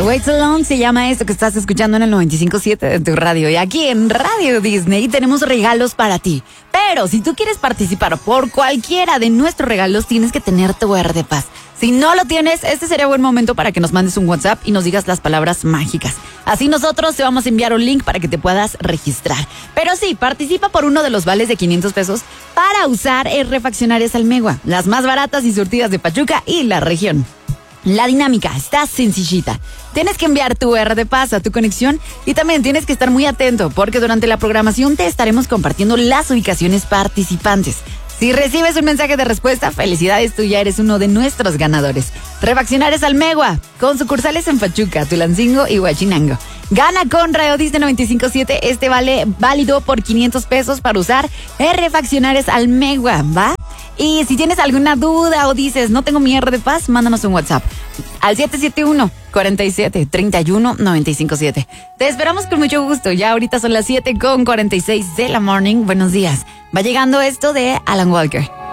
Wait So Long se llama esto que estás escuchando en el 95.7 de tu radio. Y aquí en Radio Disney tenemos regalos para ti. Pero si tú quieres participar por cualquiera de nuestros regalos, tienes que tener tu R de Paz. Si no lo tienes, este sería buen momento para que nos mandes un WhatsApp y nos digas las palabras mágicas. Así nosotros te vamos a enviar un link para que te puedas registrar. Pero sí, participa por uno de los vales de 500 pesos para usar en Refaccionarias Almegua, las más baratas y surtidas de Pachuca y la región. La dinámica está sencillita. Tienes que enviar tu R de Paz a tu conexión y también tienes que estar muy atento porque durante la programación te estaremos compartiendo las ubicaciones participantes. Si recibes un mensaje de respuesta, felicidades, tú ya eres uno de nuestros ganadores. Refaccionarias Almegua, con sucursales en Pachuca, Tulancingo y Huachinango. Gana con Radio Disney 95.7. Este vale válido por 500 pesos para usar en Refaccionarias Almegua, ¿va? Y si tienes alguna duda o dices, no tengo mi R de Paz, mándanos un WhatsApp al 771-47-31-957. Te esperamos con mucho gusto. Ya ahorita son las 7:46 de la morning. Buenos días. Va llegando esto de Alan Walker.